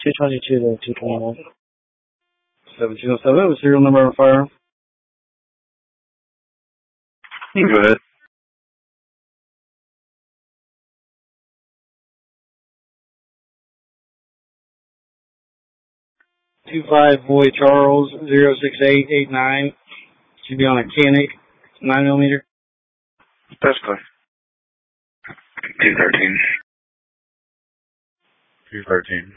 222 to 221. 7207 with serial number on fire. You can go ahead. 25 Boy Charles 06889. Should be on a Canik 9mm. That's clear. 213. 213.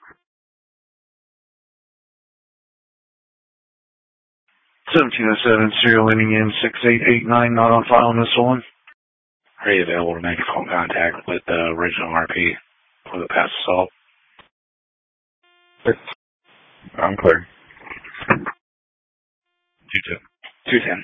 1707, serial ending in 6889, not on file on this one. Are you available to make phone contact with the original RP for the past assault? I'm clear. 210.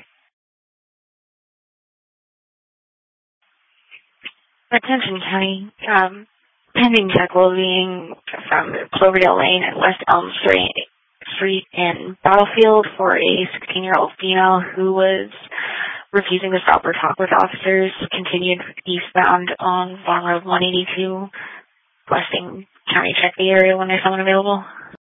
Attention County, pending check will being from Cloverdale Lane and West Elm Street in Battlefield for a 16-year-old female who was refusing to stop or talk with officers, continued eastbound on Long Road 182, requesting county check the area when there's someone available.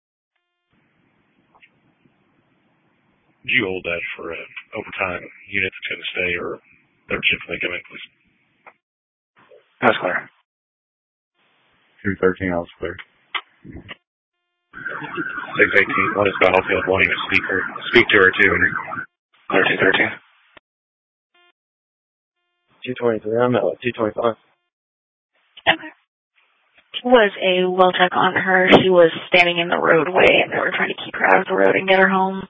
Do you hold that for an overtime unit that's going to stay or third shift when they come in, please? That's clear. 213, I was clear. 618, what is Battlefield wanting to speak to her too? Clear 213. 223, I'm at 225. Okay. Was a well check on her. She was standing in the roadway and they were trying to keep her out of the road and get her home.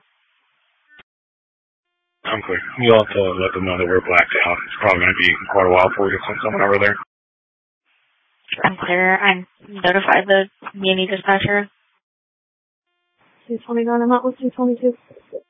I'm clear. You'll have to let them know that we're blacked out. It's probably going to be quite a while before we get someone over there. I'm clear. I notified the Muni dispatcher. 229, I'm out with 222.